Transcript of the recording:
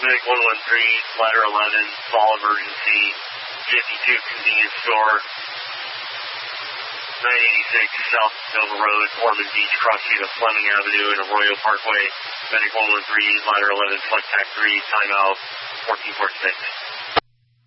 Medic 113, ladder 11, fall emergency, 52 convenience store, 986 South Nova Road, Ormond Beach, crossing of Fleming Avenue and Arroyo Parkway. Medic 113, ladder 11, select TAC 3, time out 1446.